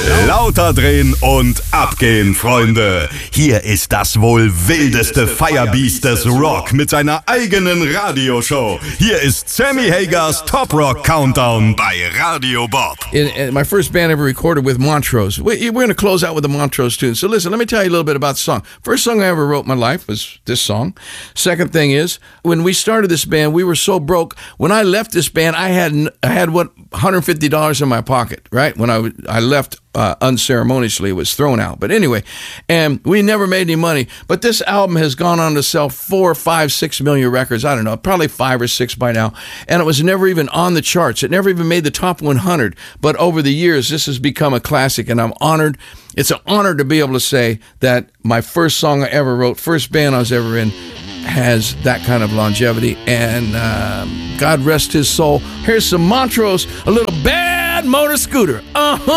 Lauter drehen und abgehen, Freunde. Hier ist das wohl wildeste Firebeast des Rock mit seiner eigenen Radioshow. Hier ist Sammy Hagers Top Rock Countdown bei Radio Bob. In my first band ever recorded with Montrose. We're going to close out with the Montrose tune. So listen, let me tell you a little bit about the song. First song I ever wrote in my life was this song. Second thing is, when we started this band, we were so broke. When I left this band, I had what, $150 in my pocket, right? When I left unceremoniously, it was thrown out. But anyway, and we never made any money. But this album has gone on to sell 4, 5, 6 million records. I don't know, probably 5 or 6 by now. And it was never even on the charts. It never even made the top 100. But over the years, this has become a classic, and I'm honored. It's an honor to be able to say that my first song I ever wrote, first band I was ever in, has that kind of longevity, and God rest his soul. Here's some Montrose, a little bad motor scooter.